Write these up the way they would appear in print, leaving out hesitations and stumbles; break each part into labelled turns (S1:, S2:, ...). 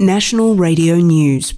S1: National Radio News.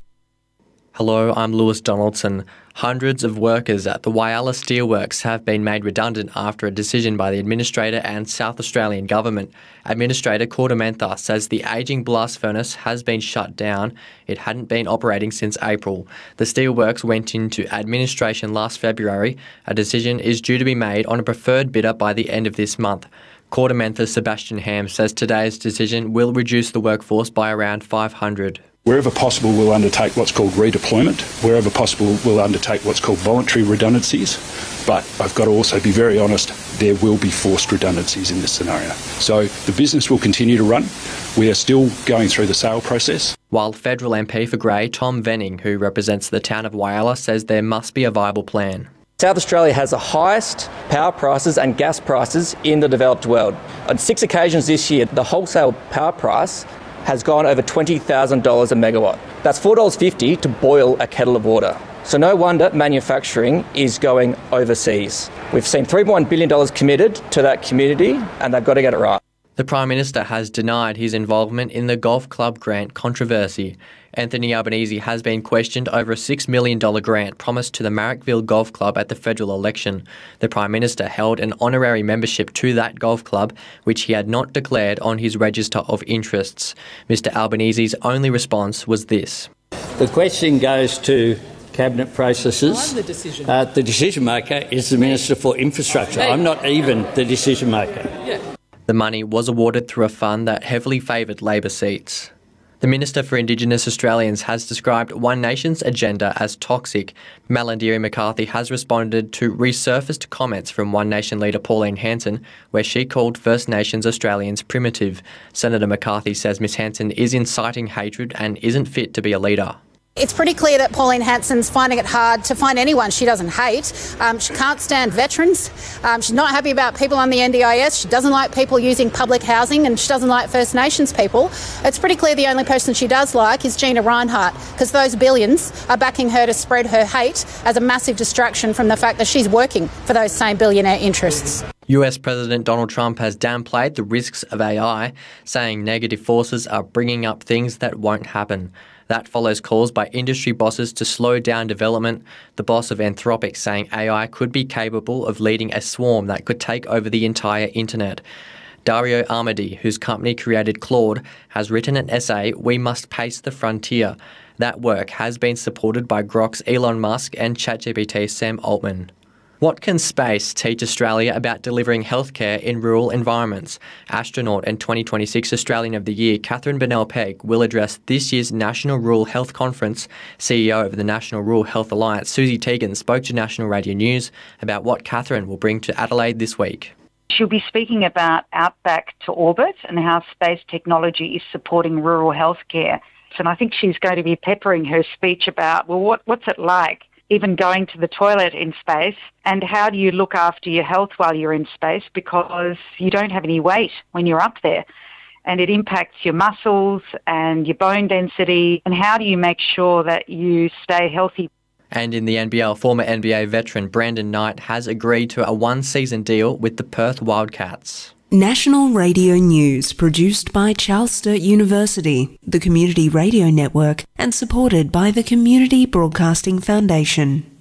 S2: Hello, I'm Lewis Donaldson. Hundreds of workers at the Whyalla Steelworks have been made redundant after a decision by the Administrator and South Australian Government. Administrator Corda Mentha says the ageing blast furnace has been shut down. It hadn't been operating since April. The Steelworks went into administration last February. A decision is due to be made on a preferred bidder by the end of this month. Corda Mentha's Sebastian Ham says today's decision will reduce the workforce by around 500.
S3: Wherever possible, we'll undertake what's called redeployment. Wherever possible, we'll undertake what's called voluntary redundancies. But I've got to also be very honest, there will be forced redundancies in this scenario. So the business will continue to run. We are still going through the sale process.
S2: While Federal MP for Grey, Tom Venning, who represents the town of Whyalla, says there must be a viable plan.
S4: South Australia has the highest power prices and gas prices in the developed world. On 6 occasions this year, the wholesale power price has gone over $20,000 a megawatt. That's $4.50 to boil a kettle of water. So no wonder manufacturing is going overseas. We've seen $3.1 billion committed to that community, and they've got to get it right.
S2: The Prime Minister has denied his involvement in the golf club grant controversy. Anthony Albanese has been questioned over a $6 million grant promised to the Marrickville Golf Club at the federal election. The Prime Minister held an honorary membership to that golf club, which he had not declared on his register of interests. Mr Albanese's only response was this.
S5: The question goes to cabinet processes.
S6: I'm the decision.
S5: The decision maker is the Minister for Infrastructure. I'm not even the decision maker.
S6: Yeah.
S2: The money was awarded through a fund that heavily favoured Labor seats. The Minister for Indigenous Australians has described One Nation's agenda as toxic. Malarndirri McCarthy has responded to resurfaced comments from One Nation leader Pauline Hanson, where she called First Nations Australians primitive. Senator McCarthy says Ms Hanson is inciting hatred and isn't fit to be a leader.
S7: It's pretty clear that Pauline Hanson's finding it hard to find anyone she doesn't hate. She can't stand veterans. She's not happy about people on the NDIS. She doesn't like people using public housing, and she doesn't like First Nations people. It's pretty clear the only person she does like is Gina Rinehart, because those billions are backing her to spread her hate as a massive distraction from the fact that she's working for those same billionaire interests.
S2: US President Donald Trump has downplayed the risks of AI, saying negative forces are bringing up things that won't happen. That follows calls by industry bosses to slow down development, the boss of Anthropic saying AI could be capable of leading a swarm that could take over the entire internet. Dario Amodei, whose company created Claude, has written an essay, We Must Pace the Frontier. That work has been supported by Grok's Elon Musk and ChatGPT's Sam Altman. What can space teach Australia about delivering healthcare in rural environments? Astronaut and 2026 Australian of the Year Catherine Bennell-Pegg will address this year's National Rural Health Conference. CEO of the National Rural Health Alliance, Susie Tegan, spoke to National Radio News about what Catherine will bring to Adelaide this week.
S8: She'll be speaking about Outback to Orbit and how space technology is supporting rural healthcare. And I think she's going to be peppering her speech about, well, what's it like? Even going to the toilet in space, and how do you look after your health while you're in space, because you don't have any weight when you're up there, and it impacts your muscles and your bone density, and how do you make sure that you stay healthy?
S2: And in the NBL, former NBA veteran Brandon Knight has agreed to a one-season deal with the Perth Wildcats.
S1: National Radio News, produced by Charles Sturt University, the Community Radio Network, and supported by the Community Broadcasting Foundation.